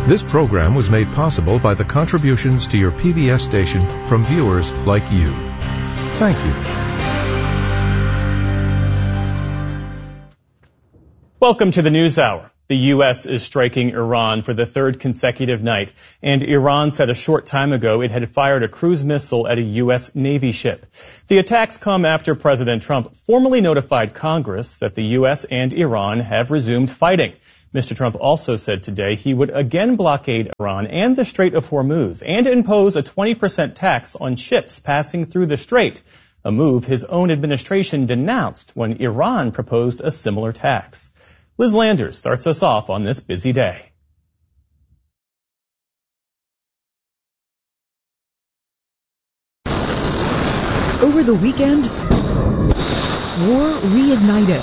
This program was made possible by the contributions to your PBS station from viewers like you. Thank you. Welcome to the News Hour. The U.S. is striking Iran for the third consecutive night, and Iran said a short time ago it had fired a cruise missile at a U.S. Navy ship. The attacks come after President Trump formally notified Congress that the U.S. and Iran have resumed fighting. Mr. Trump also said today he would again blockade Iran and the Strait of Hormuz and impose a 20% tax on ships passing through the strait, a move his own administration denounced when Iran proposed a similar tax. Liz Landers starts us off on this busy day. Over the weekend, war reignited.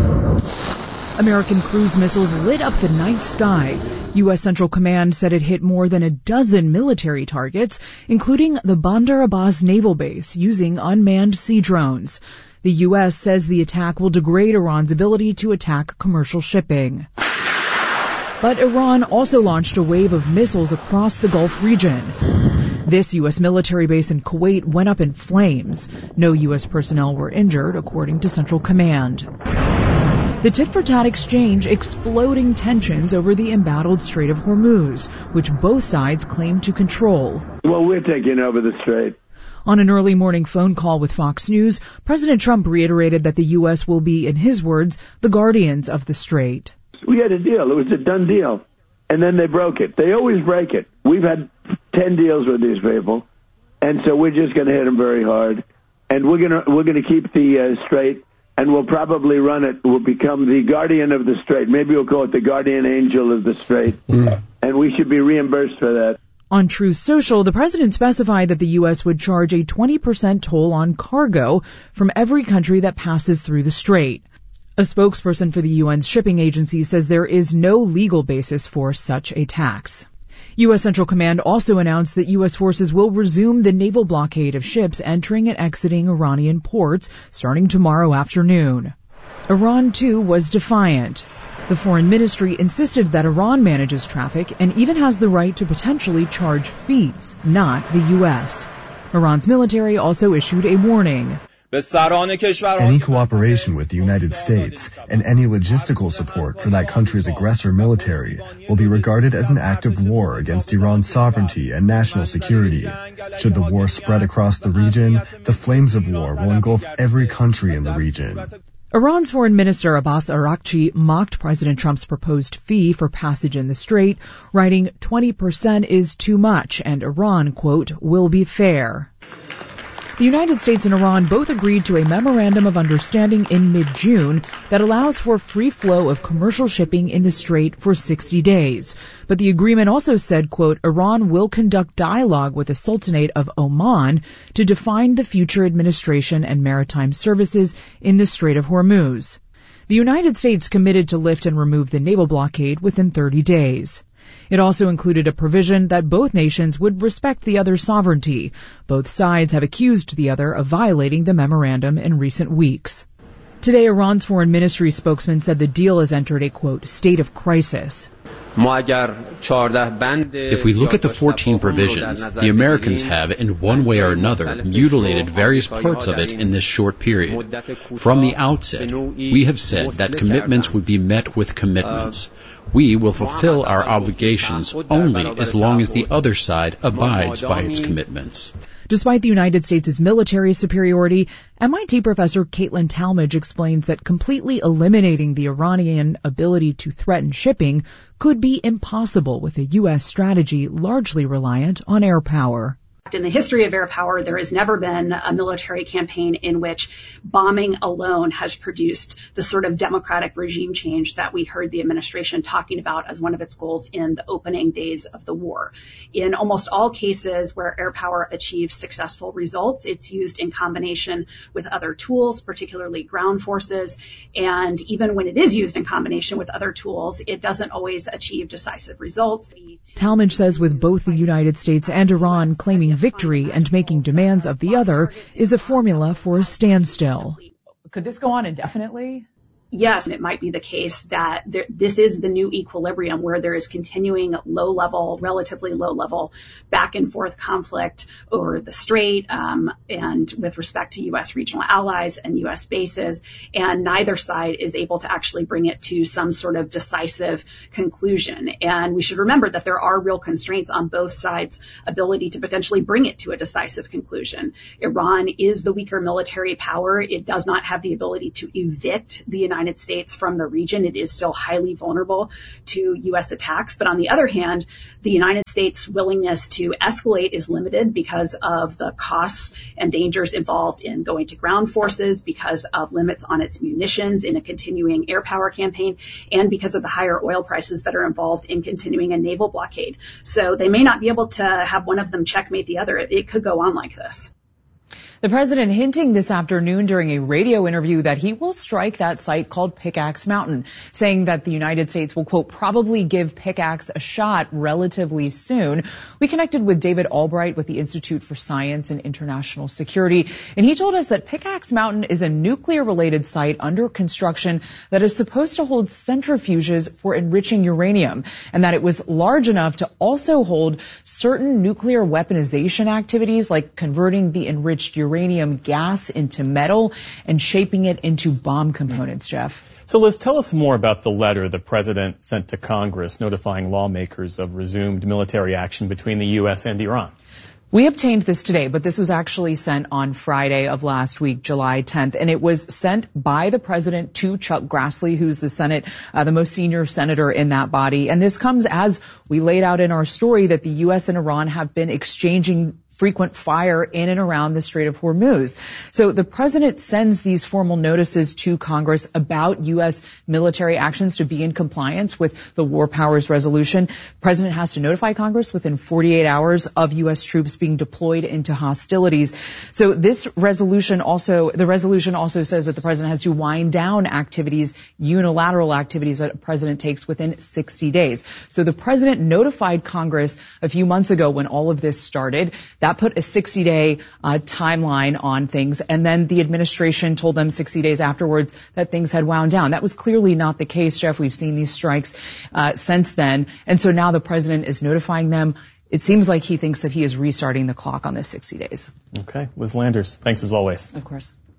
American cruise missiles lit up the night sky. U.S. Central Command said it hit more than a dozen military targets, including the Bandar Abbas Naval Base, using unmanned sea drones. The U.S. says the attack will degrade Iran's ability to attack commercial shipping. But Iran also launched a wave of missiles across the Gulf region. This U.S. military base in Kuwait went up in flames. No U.S. personnel were injured, according to Central Command. The tit-for-tat exchange exploding tensions over the embattled Strait of Hormuz, which both sides claim to control. Well, we're taking over the strait. On an early morning phone call with Fox News, President Trump reiterated that the U.S. will be, in his words, the guardians of the strait. We had a deal. It was a done deal. And then they broke it. They always break it. We've had 10 deals with these people. And so we're just going to hit them very hard. And we're going to keep the strait. And we'll probably run it. We'll become the guardian of the strait. Maybe we'll call it the guardian angel of the strait. And we should be reimbursed for that. On Truth Social, the president specified that the U.S. would charge a 20% toll on cargo from every country that passes through the strait. A spokesperson for the UN's shipping agency says there is no legal basis for such a tax. U.S. Central Command also announced that U.S. forces will resume the naval blockade of ships entering and exiting Iranian ports starting tomorrow afternoon. Iran, too, was defiant. The foreign ministry insisted that Iran manages traffic and even has the right to potentially charge fees, not the U.S. Iran's military also issued a warning. Any cooperation with the United States and any logistical support for that country's aggressor military will be regarded as an act of war against Iran's sovereignty and national security. Should the war spread across the region, the flames of war will engulf every country in the region. Iran's Foreign Minister Abbas Araghchi mocked President Trump's proposed fee for passage in the strait, writing 20% is too much and Iran, quote, will be fair. The United States and Iran both agreed to a memorandum of understanding in mid-June that allows for free flow of commercial shipping in the strait for 60 days. But the agreement also said, quote, Iran will conduct dialogue with the Sultanate of Oman to define the future administration and maritime services in the Strait of Hormuz. The United States committed to lift and remove the naval blockade within 30 days. It also included a provision that both nations would respect the other's sovereignty. Both sides have accused the other of violating the memorandum in recent weeks. Today, Iran's foreign ministry spokesman said the deal has entered a, quote, state of crisis. If we look at the 14 provisions, the Americans have, in one way or another, mutilated various parts of it in this short period. From the outset, we have said that commitments would be met with commitments. We will fulfill our obligations only as long as the other side abides by its commitments. Despite the United States' military superiority, MIT professor Caitlin Talmadge explains that completely eliminating the Iranian ability to threaten shipping could be impossible with a U.S. strategy largely reliant on air power. In the history of air power, there has never been a military campaign in which bombing alone has produced the sort of democratic regime change that we heard the administration talking about as one of its goals in the opening days of the war. In almost all cases where air power achieves successful results, it's used in combination with other tools, particularly ground forces. And even when it is used in combination with other tools, it doesn't always achieve decisive results. Talmadge says with both the United States and Iran claiming victory and making demands of the other is a formula for a standstill. Could this go on indefinitely? yes, it might be the case that this is the new equilibrium where there is continuing relatively low level back and forth conflict over the Strait and with respect to U.S. regional allies and U.S. bases, and neither side is able to actually bring it to some sort of decisive conclusion. And we should remember that there are real constraints on both sides' ability to potentially bring it to a decisive conclusion. Iran is the weaker military power. It does not have the ability to evict the United States from the region. It is still highly vulnerable to U.S. attacks. But on the other hand, the United States' willingness to escalate is limited because of the costs and dangers involved in going to ground forces, because of limits on its munitions in a continuing air power campaign, and because of the higher oil prices that are involved in continuing a naval blockade. So they may not be able to have one of them checkmate the other. It could go on like this. The president hinting this afternoon during a radio interview that he will strike that site called Pickaxe Mountain, saying that the United States will, quote, probably give Pickaxe a shot relatively soon. We connected with David Albright with the Institute for Science and International Security, and he told us that Pickaxe Mountain is a nuclear-related site under construction that is supposed to hold centrifuges for enriching uranium, and that it was large enough to also hold certain nuclear weaponization activities like converting the enriched uranium gas into metal and shaping it into bomb components, Jeff. So Liz, tell us more about the letter the president sent to Congress notifying lawmakers of resumed military action between the U.S. and Iran. We obtained this today, but this was actually sent on Friday of last week, July 10th, and it was sent by the president to Chuck Grassley, who's the Senate, the most senior senator in that body. And this comes as we laid out in our story that the U.S. and Iran have been exchanging frequent fire in and around the Strait of Hormuz. So the president sends these formal notices to Congress about U.S. military actions to be in compliance with the War Powers Resolution. The president has to notify Congress within 48 hours of U.S. troops being deployed into hostilities. So this resolution the resolution also says that the president has to wind down unilateral activities that a president takes within 60 days. So the president notified Congress a few months ago when all of this started. That put a 60-day timeline on things, and then the administration told them 60 days afterwards that things had wound down. That was clearly not the case, Jeff. We've seen these strikes since then, and so now the president is notifying them. It seems like he thinks that he is restarting the clock on this 60 days. Okay. Liz Landers, thanks as always. Of course.